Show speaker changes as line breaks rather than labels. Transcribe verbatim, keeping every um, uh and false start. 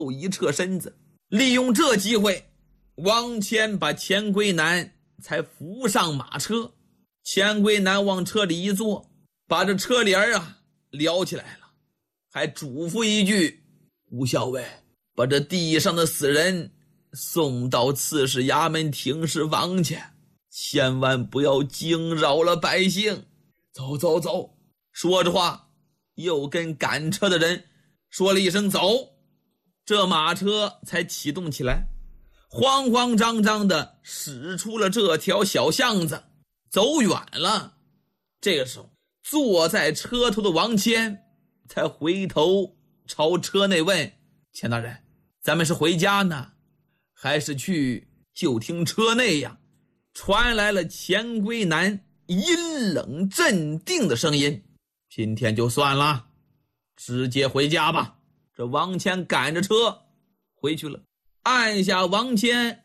一侧身子，利用这机会，王谦把钱归南才扶上马车。钱归南往车里一坐，把这车帘啊撩起来了，还嘱咐一句：吴校尉，把这地上的死人送到刺史衙门停尸房去，千万不要惊扰了百姓。走走走。说着话，又跟赶车的人说了一声走，这马车才启动起来，慌慌张张的驶出了这条小巷子。走远了，这个时候坐在车头的王谦才回头朝车内问：钱大人，咱们是回家呢，还是去？就听车内呀传来了钱归南阴冷镇定的声音：今天就算了，直接回家吧。这王谦赶着车回去了，按下王谦